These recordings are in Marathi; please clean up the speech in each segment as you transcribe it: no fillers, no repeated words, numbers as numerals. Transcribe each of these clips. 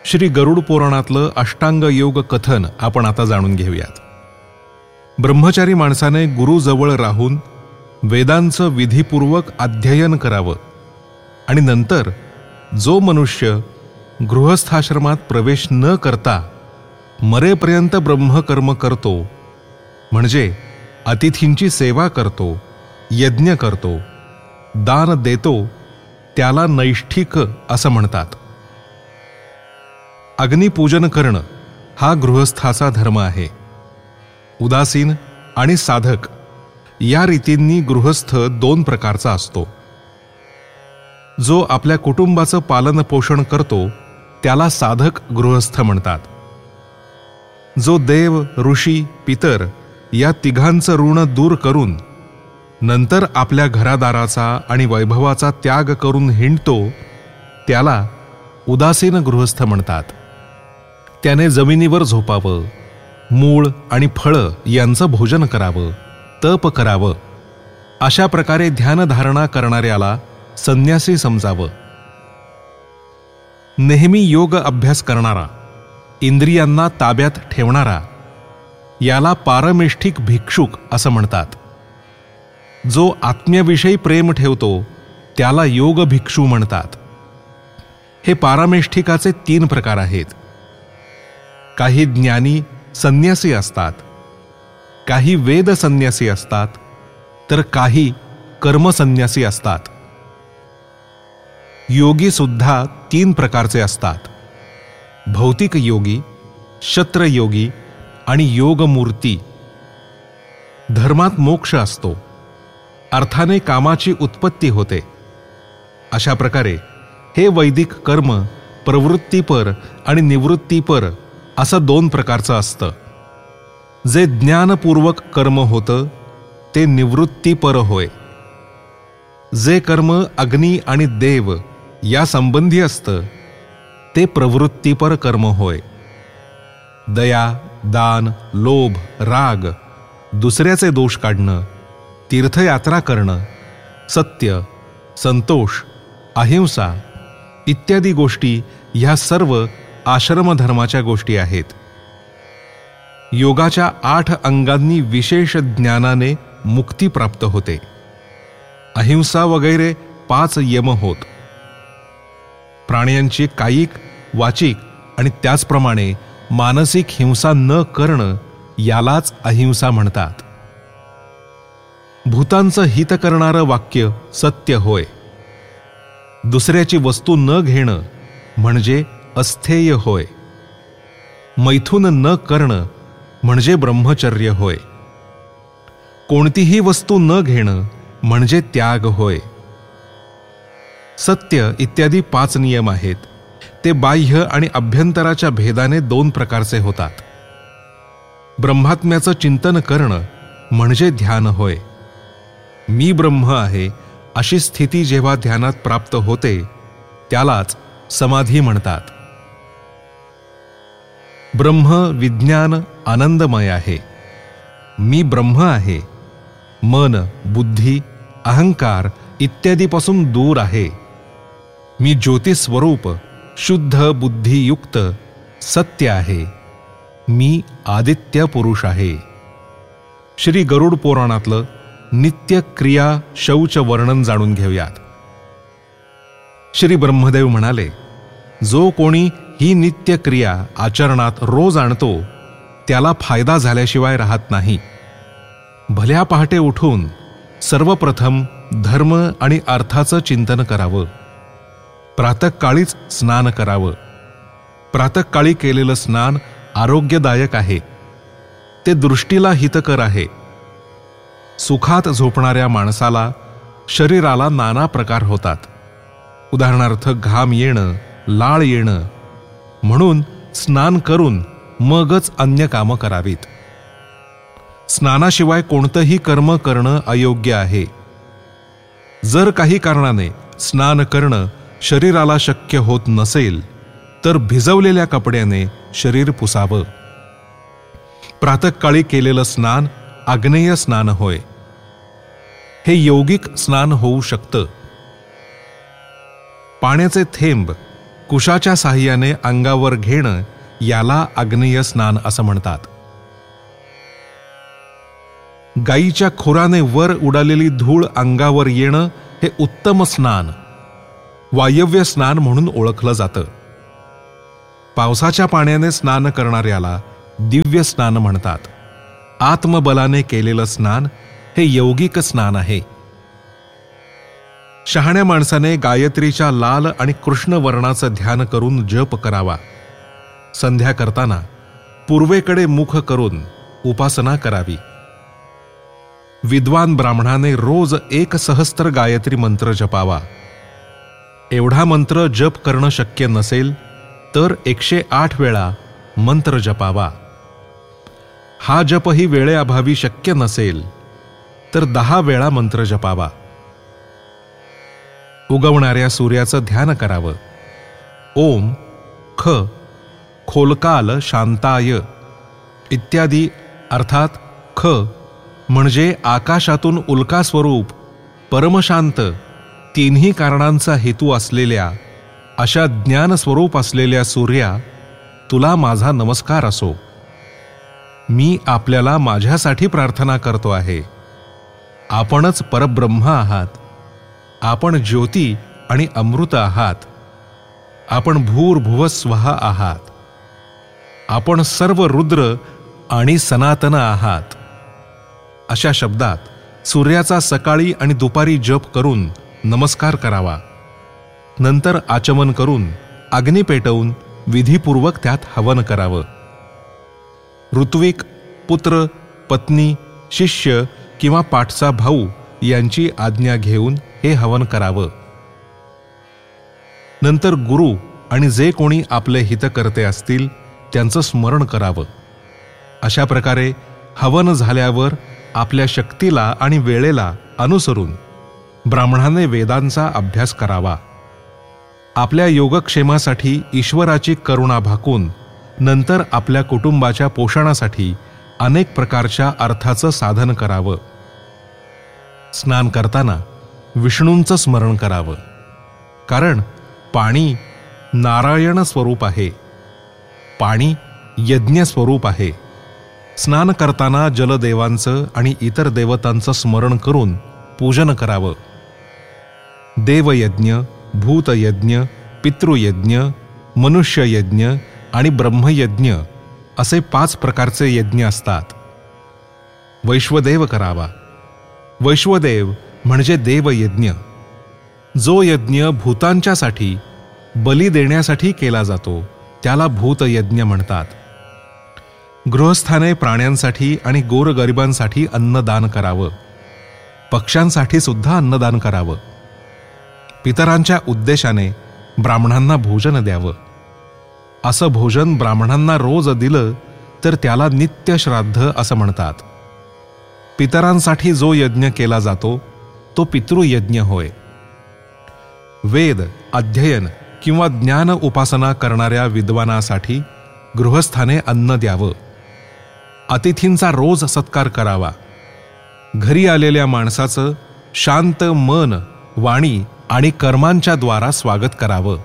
श्री गरुड पुराणातलं अष्टांग योग कथन आपण आता जाणून घेऊयात. ब्रह्मचारी माणसाने गुरुजवळ राहून वेदांचं विधीपूर्वक अध्ययन करावं आणि नंतर जो मनुष्य गृहस्थाश्रमात प्रवेश न करता मरेपर्यंत ब्रह्मकर्म करतो, म्हणजे अतिथींची सेवा करतो, यज्ञ करतो, दान देतो, त्याला नैष्ठिक असं म्हणतात. अग्निपूजन करणं हा गृहस्थाचा धर्म आहे. उदासीन आणि साधक या रीतींनी गृहस्थ दोन प्रकारचा असतो. जो आपल्या कुटुंबाचं पालन पोषण करतो त्याला साधक गृहस्थ म्हणतात. जो देव, ऋषी, पितर या तिघांचं ऋण दूर करून नंतर आपल्या घरादाराचा आणि वैभवाचा त्याग करून हिंडतो त्याला उदासीन गृहस्थ म्हणतात. त्याने जमिनीवर झोपावं, मूळ आणि फळं यांचं भोजन करावं, तप करावं. अशा प्रकारे ध्यानधारणा करणाऱ्याला संन्यासी समजावं. नेहमी योग अभ्यास करणारा, इंद्रियांना ताब्यात ठेवणारा याला पारमेष्ठिक भिक्षुक असं म्हणतात. जो आत्म्याविषयी प्रेम ठेवतो त्याला योग भिक्षू म्हणतात. हे पारमेष्ठिकाचे 3 प्रकार आहेत. काही ज्ञानी संन्यासी असतात, काही वेद संन्यासी असतात, तर काही कर्मसंन्यासी असतात. योगी सुद्धा 3 प्रकारचे असतात. भौतिक योगी, क्षत्रयोगी आणि योगमूर्ती. धर्मात मोक्ष असतो, अर्थाने कामाची उत्पत्ती होते. अशा प्रकारे हे वैदिक कर्म प्रवृत्तीपर आणि निवृत्तीपर असं 2 प्रकारचं असतं. जे ज्ञानपूर्वक कर्म होतं ते निवृत्तीपर होय. जे कर्म अग्नी आणि देव या संबंधी असतं ते प्रवृत्तीपर कर्म होय. दया, दान, लोभ, राग, दुसऱ्याचे दोष काढणं, तीर्थयात्रा करणं, सत्य, संतोष, अहिंसा इत्यादी गोष्टी ह्या सर्व आश्रमधर्माच्या गोष्टी आहेत. योगाच्या 8 अंगांनी विशेष ज्ञानाने मुक्ती प्राप्त होते. अहिंसा वगैरे 5 यम होत. प्राण्यांची कायिक, वाचिक आणि त्याचप्रमाणे मानसिक हिंसा न करणं यालाच अहिंसा म्हणतात. भूतांचं हित करणारं वाक्य सत्य होय. दुसऱ्याची वस्तू न घेणं म्हणजे अस्थेय होय. मैथुन न करणं म्हणजे ब्रह्मचर्य होय. कोणतीही वस्तू न घेणं म्हणजे त्याग होय. सत्य इत्यादी 5 नियम आहेत. ते बाह्य आणि अभ्यंतराच्या भेदाने 2 प्रकारचे होतात. ब्रह्मात्म्याचं चिंतन करणं म्हणजे ध्यान होय. मी ब्रह्म आहे अशी स्थिती जेव्हा ध्यानात प्राप्त होते त्यालाच समाधी म्हणतात. ब्रह्म विज्ञान आनंदमय आहे. मी ब्रह्म आहे. मन, बुद्धी, अहंकार इत्यादीपासून दूर आहे. मी ज्योतिस्वरूप, शुद्ध बुद्धियुक्त सत्य आहे. मी आदित्य पुरुष आहे. श्री गरुड पुराणातलं नित्य क्रिया शौच वर्णन जाणून घेऊयात. श्री ब्रह्मदेव म्हणाले, जो कोणी ही नित्य क्रिया आचरणात रोज आणतो त्याला फायदा झाल्याशिवाय राहत नाही. भल्या पहाटे उठून सर्वप्रथम धर्म आणि अर्थाचं चिंतन करावं. प्रातःकाळीच स्नान करावं. प्रातःकाळी केलेलं स्नान आरोग्यदायक आहे. ते दृष्टीला हितकर आहे. सुखात झोपणाऱ्या माणसाला शरीराला नाना प्रकार होतात. उदाहरणार्थ घाम येणं, लाळ येणं. म्हणून स्नान करून मगच अन्य कामं करावीत. स्नानाशिवाय कोणतंही कर्म करणं अयोग्य आहे. जर काही कारणाने स्नान करणं शरीराला शक्य होत नसेल तर भिजवलेल्या कपड्याने शरीर पुसावं. प्रातःकाळी केलेलं स्नान आग्नेय स्नान होय. हे यौगिक स्नान होऊ शकतं. पाण्याचे थेंब कुशाच्या साह्याने अंगावर घेणं याला आग्नेय स्नान असं म्हणतात. गायीच्या खुराने वर उडालेली धूळ अंगावर येणं हे उत्तम स्नान, वायव्य स्नान म्हणून ओळखलं जातं. पावसाच्या पाण्याने स्नान करणाऱ्याला दिव्य स्नान म्हणतात. आत्मबलाने केलेलं स्नान हे यौगिक स्नान आहे. शहाण्या माणसाने गायत्रीच्या लाल आणि कृष्ण वर्णाचं ध्यान करून जप करावा. संध्या करताना पूर्वेकडे मुख करून उपासना करावी. विद्वान ब्राह्मणाने रोज 1 सहस्त्र गायत्री मंत्र जपावा. एवढा मंत्र जप करणं शक्य नसेल तर 108 वेळा मंत्र जपावा. हा जपही वेळेअभावी शक्य नसेल तर 10 वेळा मंत्र जपावा. उगवणाऱ्या सूर्याचं ध्यान करावं. ओम ख खोलकाल शांताय इत्यादी अर्थात ख म्हणजे आकाशातून उल्का स्वरूप परमशांत तिन्ही कारणांचा हेतू असलेल्या अशा ज्ञान स्वरूप असलेल्या सूर्या, तुला माझा नमस्कार असो. मी आपल्याला माझ्यासाठी प्रार्थना करतो आहे. आपणच परब्रह्म आहात. आपण ज्योती आणि अमृत आहात. आपण भूर्भुव स्वहा आहात. आपण सर्व रुद्र आणि सनातन आहात. अशा शब्दात सूर्याचा सकाळी आणि दुपारी जप करून नमस्कार करावा. नंतर आचमन करून अग्नी पेटवून विधीपूर्वक त्यात हवन करावं. ऋत्विक, पुत्र, पत्नी, शिष्य किंवा पाठचा भाऊ यांची आज्ञा घेऊन हे हवन करावं. नंतर गुरु आणि जे कोणी आपले हितकर्ते असतील त्यांचं स्मरण करावं. अशा प्रकारे हवन झाल्यावर आपल्या शक्तीला आणि वेळेला अनुसरून ब्राह्मणाने वेदांचा अभ्यास करावा. आपल्या योगक्षेमासाठी ईश्वराची करुणा भाकून नंतर आपल्या कुटुंबाच्या पोषणासाठी अनेक प्रकारच्या अर्थाचं साधन करावं. स्नान करताना विष्णूंचं स्मरण करावं, कारण पाणी नारायण स्वरूप आहे. पाणी यज्ञ स्वरूप आहे. स्नान करताना जलदेवांचं आणि इतर देवतांचं स्मरण करून पूजन करावं. देवयज्ञ, भूतयज्ञ, पितृयज्ञ, मनुष्ययज्ञ आणि ब्रह्मयज्ञ असे 5 प्रकारचे यज्ञ असतात. वैश्वदेव करावा. वैश्वदेव म्हणजे देवयज्ञ. जो यज्ञ भूतांच्यासाठी बली देण्यासाठी केला जातो त्याला भूतयज्ञ म्हणतात. गृहस्थाने प्राण्यांसाठी आणि गोरगरिबांसाठी अन्नदान करावं. पक्ष्यांसाठी सुद्धा अन्नदान करावं. पितरांच्या उद्देशाने ब्राह्मणांना भोजन द्यावं. असं भोजन ब्राह्मणांना रोज दिलं तर त्याला नित्य श्राद्ध असं म्हणतात. पितरांसाठी जो यज्ञ केला जातो तो पितृयज्ञ होय. वेद अध्ययन किंवा ज्ञान उपासना करणाऱ्या विद्वानासाठी गृहस्थाने अन्न द्यावं. अतिथींचा रोज सत्कार करावा. घरी आलेल्या माणसाचं शांत मन, वाणी आणि कर्मांच्या द्वारा स्वागत करावं.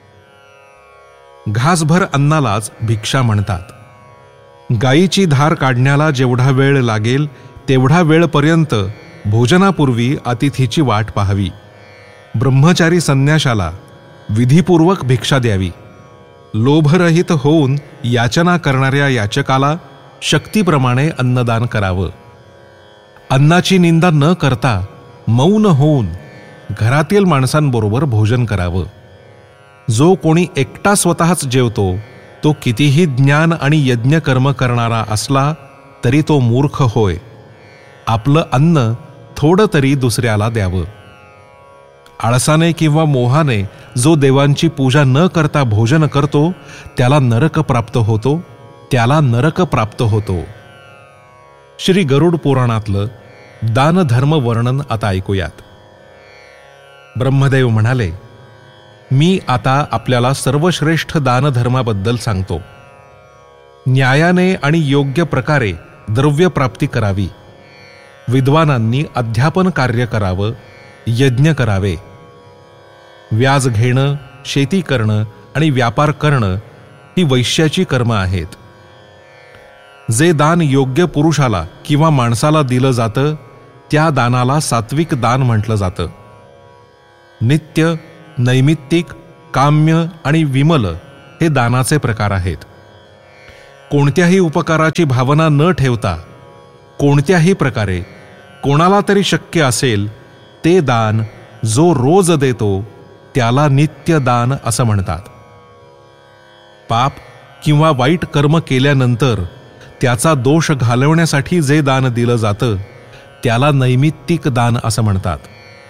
घासभर अन्नालाच भिक्षा म्हणतात. गायीची धार काढण्याला जेवढा वेळ लागेल तेवढा वेळपर्यंत भोजनापूर्वी अतिथीची वाट पाहावी. ब्रह्मचारी संन्याशाला विधीपूर्वक भिक्षा द्यावी. लोभरहित होऊन याचना करणाऱ्या याचकाला शक्तीप्रमाणे अन्नदान करावं. अन्नाची निंदा न करता मौन होऊन घरातील माणसांबरोबर भोजन करावं. जो कोणी एकटा स्वतःच जेवतो तो कितीही ज्ञान आणि यज्ञकर्म करणारा असला तरी तो मूर्ख होय. आपलं अन्न थोडं तरी दुसऱ्याला द्यावं. आळसाने किंवा मोहाने जो देवांची पूजा न करता भोजन करतो त्याला नरक प्राप्त होतो. त्याला नरक प्राप्त होतो. श्री गरुड पुराणातलं दानधर्म वर्णन आता ऐकूयात. ब्रह्मदेव म्हणाले, मी आता आपल्याला सर्वश्रेष्ठ दानधर्माबद्दल सांगतो. न्यायाने आणि योग्य प्रकारे द्रव्य प्राप्ती करावी. विद्वानांनी अध्यापन कार्य करावं. यज्ञ करावे. व्याज घेणं, शेती करणं आणि व्यापार करणं ही वैश्याची कर्म आहेत. जे दान योग्य पुरुषाला किंवा माणसाला दिलं जातं त्या दानाला सात्विक दान म्हटलं जातं. नित्य, नैमित्तिक, काम्य आणि विमल हे दानाचे प्रकार आहेत. कोणत्याही उपकाराची भावना न ठेवता कोणत्याही प्रकारे कोणाला तरी शक्य असेल ते दान जो रोज देतो त्याला नित्य दान असं म्हणतात. पाप किंवा वाईट कर्म केल्यानंतर त्याचा दोष घालवण्यासाठी जे दान दिलं जातं त्याला नैमित्तिक दान असं म्हणतात.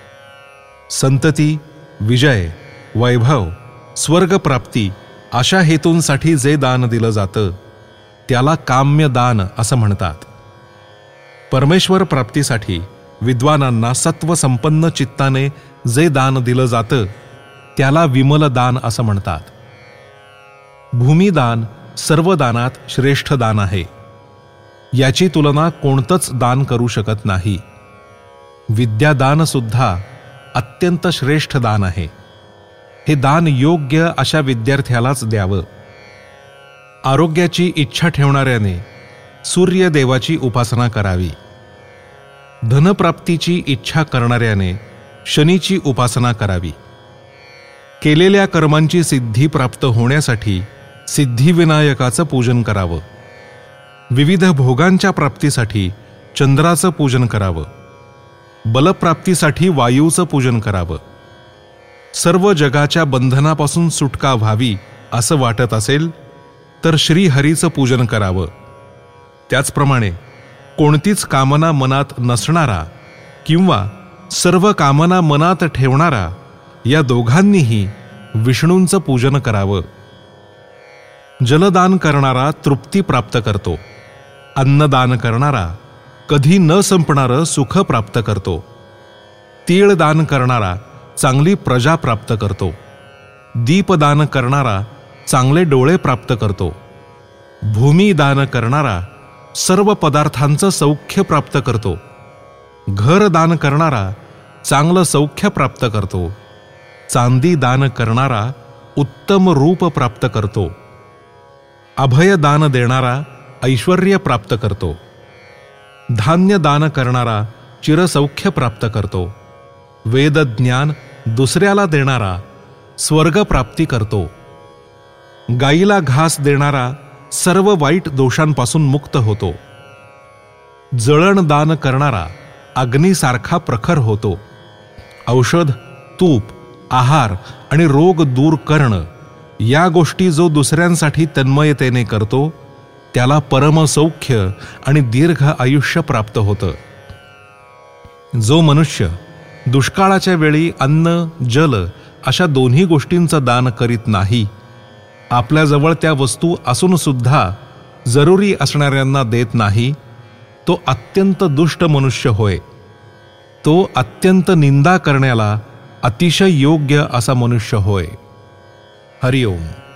संतती, विजय, वैभव, स्वर्गप्राप्ती अशा हेतूंसाठी जे दान दिलं जातं त्याला काम्य दान असं म्हणतात. परमेश्वर प्राप्तीसाठी विद्वानांना सत्वसंपन्न चित्ताने जे दान दिलं जातं त्याला विमल दान असं म्हणतात. भूमिदान सर्व दानात श्रेष्ठ दान आहे. याची तुलना कोणतंच दान करू शकत नाही. विद्यादान सुद्धा अत्यंत श्रेष्ठ दान आहे. हे दान योग्य अशा विद्यार्थ्यालाच द्यावं. आरोग्याची इच्छा ठेवणाऱ्याने सूर्यदेवाची उपासना करावी. धनप्राप्तीची इच्छा करणाऱ्याने शनीची उपासना करावी. केलेल्या कर्मांची सिद्धी प्राप्त होण्यासाठी सिद्धिविनायकाचं पूजन करावं. विविध भोगांच्या प्राप्तीसाठी चंद्राचं पूजन करावं. बलप्राप्तीसाठी वायूचं पूजन करावं. सर्व जगाच्या बंधनापासून सुटका व्हावी असं वाटत असेल तर श्रीहरीचं पूजन करावं. त्याचप्रमाणे कोणतीच कामना मनात नसणारा किंवा सर्व कामना मनात ठेवणारा या दोघांनीही विष्णूंचं पूजन करावं. जलदान करणारा तृप्ती प्राप्त करतो. अन्नदान करणारा कधी न संपणारं सुख प्राप्त करतो. तीळ दान करणारा चांगली प्रजा प्राप्त करतो. दीपदान करणारा चांगले डोळे प्राप्त करतो. भूमिदान करणारा सर्व पदार्थांचं सौख्य प्राप्त करतो. घर दान करणारा चांगलं सौख्य प्राप्त करतो. चांदी दान करणारा उत्तम रूप प्राप्त करतो. अभय दान देणारा ऐश्वर्य प्राप्त करतो. धान्य दान करणारा चिरसौख्य प्राप्त करतो. वेदज्ञान दुसऱ्याला देणारा स्वर्गप्राप्ती करतो. गाईला घास देणारा सर्व वाईट दोषांपासून मुक्त होतो. जळण दान करणारा अग्नीसारखा प्रखर होतो. औषध, तूप, आहार आणि रोग दूर करणं या गोष्टी जो दुसऱ्यांसाठी तन्मयतेने करतो त्याला परमसौख्य आणि दीर्घ आयुष्य प्राप्त होतं. जो मनुष्य दुष्काळाच्या वेळी अन्न, जल अशा दोन्ही गोष्टींचं दान करीत नाही, आपल्याजवळ त्या वस्तू असून सुद्धा जरुरी असणाऱ्यांना देत नाही, तो अत्यंत दुष्ट मनुष्य होय. तो अत्यंत निंदा करण्याला अतिशय योग्य असा मनुष्य होय. हरिओम.